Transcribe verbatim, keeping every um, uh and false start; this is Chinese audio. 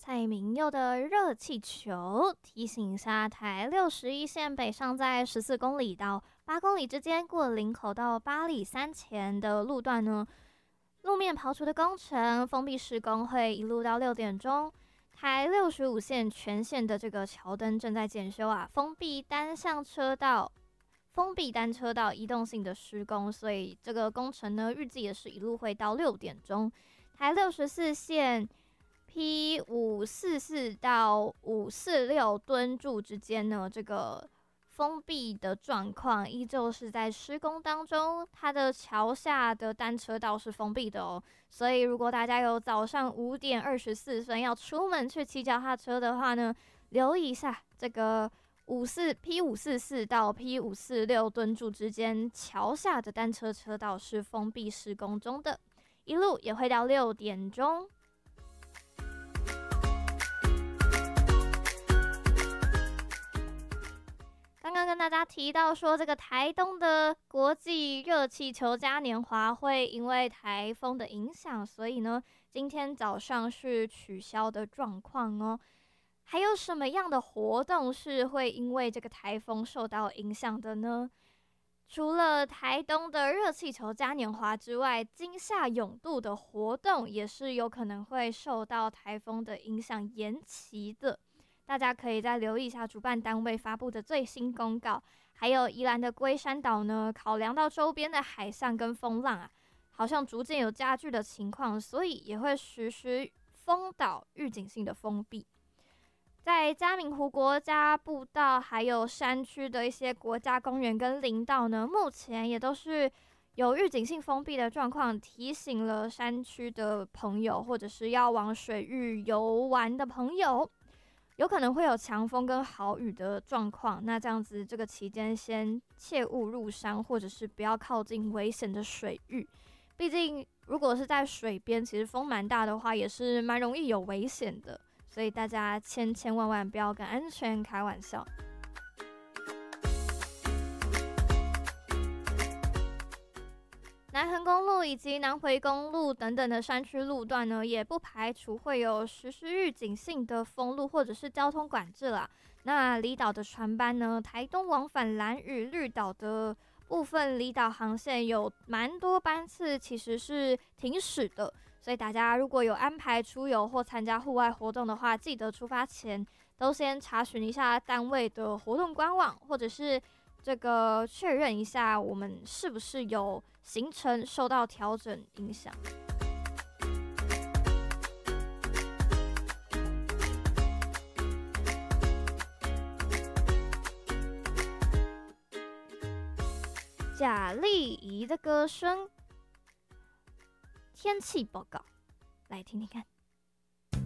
蔡明佑的热气球，提醒一下台六十一线北上在十四公里到八公里之间，过林口到八里山前的路段呢，路面刨除的工程封闭施工会一路到六点钟。台六十五线全线的这个桥灯正在检修啊，封闭单向车道。封闭单车道移动性的施工，所以这个工程呢，预计也是一路会到六点钟。台六十四线 P 五四四到五四六墩柱之间呢，这个封闭的状况依旧是在施工当中，它的桥下的单车道是封闭的哦。所以如果大家有早上五点二十四分要出门去骑脚踏车的话呢，留意一下这个。五四 P 五四四到 P 五四六墩柱之间桥下的单车车道是封闭施工中的，一路也会到六点钟。刚刚跟大家提到说，这个台东的国际热气球嘉年华会因为台风的影响，所以呢，今天早上是取消的状况哦。还有什么样的活动是会因为这个台风受到影响的呢？除了台东的热气球嘉年华之外，金夏泳渡的活动也是有可能会受到台风的影响延期的。大家可以再留意一下主办单位发布的最新公告。还有宜兰的龟山岛呢，考量到周边的海象跟风浪啊，好像逐渐有加剧的情况，所以也会实施封岛预警性的封闭。在嘉明湖国家步道还有山区的一些国家公园跟林道呢，目前也都是有预警性封闭的状况，提醒了山区的朋友或者是要往水域游玩的朋友，有可能会有强风跟豪雨的状况。那这样子这个期间先切勿入山，或者是不要靠近危险的水域。毕竟如果是在水边，其实风蛮大的话，也是蛮容易有危险的。所以大家千千万万不要跟安全开玩笑。南横公路以及南回公路等等的山区路段呢，也不排除会有实施预警性的封路或者是交通管制啦。那离岛的船班呢，台东往返兰屿、绿岛的部分离岛航线有蛮多班次其实是停驶的。所以大家如果有安排出游或参加户外活动的话，记得出发前都先查询一下单位的活动官网，或者是这个确认一下我们是不是有行程受到调整影响。贾丽仪的歌声。天气报告，来听听看。